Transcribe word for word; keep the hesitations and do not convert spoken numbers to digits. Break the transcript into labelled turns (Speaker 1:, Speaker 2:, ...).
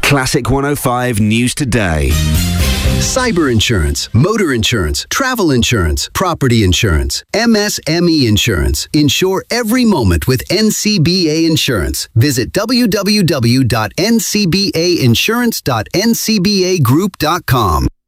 Speaker 1: Classic one oh five News Today.
Speaker 2: Cyber insurance, motor insurance, travel insurance, property insurance, M S M E insurance. Insure every moment with N C B A Insurance. Visit w w w dot n c b a insurance dot n c b a group dot com.